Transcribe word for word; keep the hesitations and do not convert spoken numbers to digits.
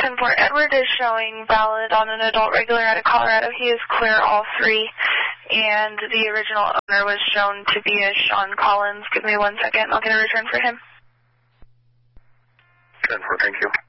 ten four, Edward is showing valid on an adult regular out of Colorado. He is clear all three. And the original owner was shown to be a Sean Collins. Give me one second. I'll get a return for him. ten four, thank you.